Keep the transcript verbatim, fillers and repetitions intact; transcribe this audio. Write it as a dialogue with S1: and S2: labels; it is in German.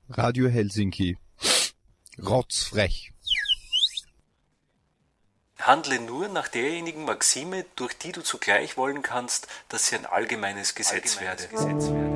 S1: Radio Helsinki. Rotzfrech.
S2: Handle nur nach derjenigen Maxime, durch die du zugleich wollen kannst, dass sie ein allgemeines Gesetz werde.